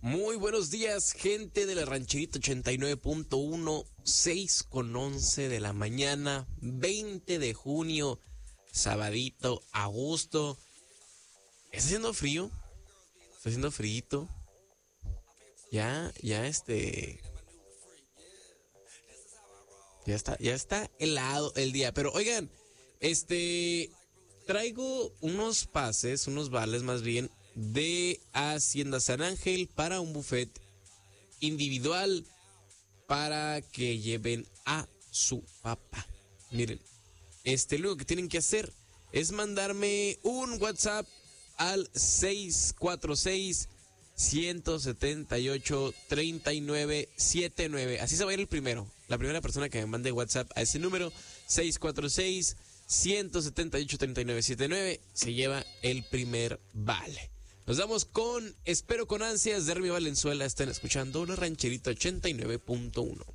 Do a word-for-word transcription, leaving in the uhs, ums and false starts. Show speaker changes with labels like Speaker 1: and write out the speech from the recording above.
Speaker 1: Muy buenos días, gente de la Rancherita ochenta y nueve punto uno, seis con once de la mañana, veinte de junio, sabadito, a gusto. ¿Está haciendo frío? ¿Está haciendo frío? Ya, ya este... Ya está, ya está helado el día. Pero oigan, este... traigo unos pases, unos vales más bien, de Hacienda San Ángel para un buffet individual para que lleven a su papá. Miren, este, lo único que tienen que hacer es mandarme un WhatsApp al seis cuatro seis, uno siete ocho, tres nueve siete nueve. Así se va a ir el primero. La primera persona que me mande WhatsApp a ese número, seis cuatro seis, uno siete ocho, tres nueve siete nueve, se lleva el primer vale. Nos damos con Espero con ansias de Remy Valenzuela. Están escuchando una Rancherita ochenta y nueve punto uno.